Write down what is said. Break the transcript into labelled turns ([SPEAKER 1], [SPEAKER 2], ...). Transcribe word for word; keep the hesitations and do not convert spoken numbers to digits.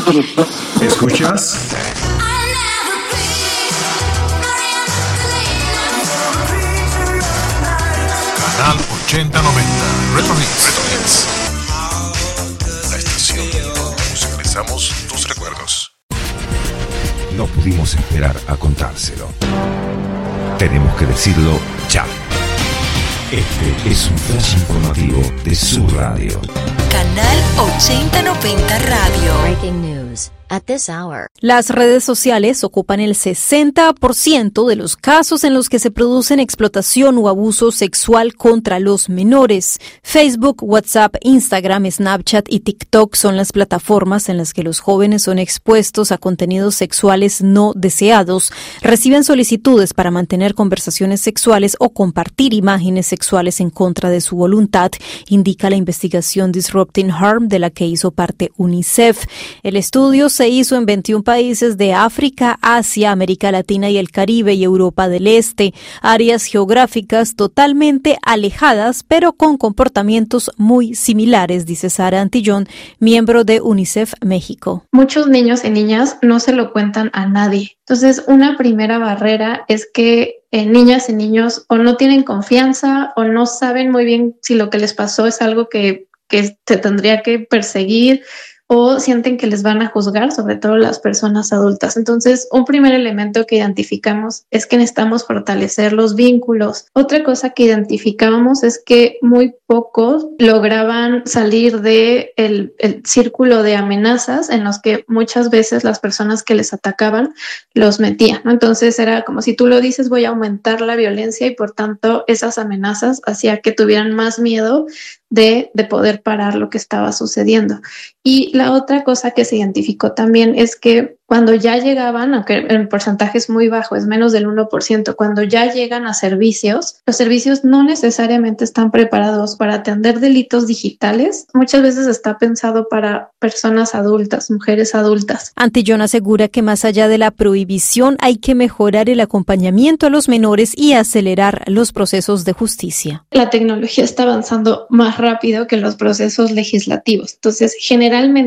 [SPEAKER 1] ¿Escuchas? Canal ochenta noventa Retro Hits. Retro Hits. La estación donde todos regresamos tus recuerdos.
[SPEAKER 2] No pudimos esperar a contárselo. Tenemos que decirlo ya. Este es un flash informativo de su radio.
[SPEAKER 3] Canal ochenta noventa Radio.
[SPEAKER 4] Breaking news at this hour.
[SPEAKER 5] Las redes sociales ocupan el sesenta por ciento de los casos en los que se producen explotación o abuso sexual contra los menores. Facebook, WhatsApp, Instagram, Snapchat y TikTok son las plataformas en las que los jóvenes son expuestos a contenidos sexuales no deseados, reciben solicitudes para mantener conversaciones sexuales o compartir imágenes sexuales en contra de su voluntad, indica la investigación Disrupting Harm de la que hizo parte UNICEF. El estudio se hizo en veintiún países de África, Asia, América Latina y el Caribe y Europa del Este, áreas geográficas totalmente alejadas pero con comportamientos muy similares, dice Sara Antillón, miembro de UNICEF México.
[SPEAKER 6] Muchos niños y niñas no se lo cuentan a nadie. Entonces, una primera barrera es que eh, niñas y niños o no tienen confianza o no saben muy bien si lo que les pasó es algo que, que se tendría que perseguir, o sienten que les van a juzgar, sobre todo las personas adultas. Entonces, un primer elemento que identificamos es que necesitamos fortalecer los vínculos. Otra cosa que identificábamos es que muy pocos lograban salir de el, el círculo de amenazas en los que muchas veces las personas que les atacaban los metían, ¿no? Entonces, era como si tú lo dices, voy a aumentar la violencia y por tanto esas amenazas hacía que tuvieran más miedo de, de poder parar lo que estaba sucediendo. Y la otra cosa que se identificó también es que cuando ya llegaban, aunque el porcentaje es muy bajo, es menos del uno por ciento, cuando ya llegan a servicios, los servicios no necesariamente están preparados para atender delitos digitales. Muchas veces está pensado para personas adultas, mujeres adultas.
[SPEAKER 5] Antillón asegura que más allá de la prohibición hay que mejorar el acompañamiento a los menores y acelerar los procesos de justicia.
[SPEAKER 6] La tecnología está avanzando más rápido que los procesos legislativos. Entonces, generalmente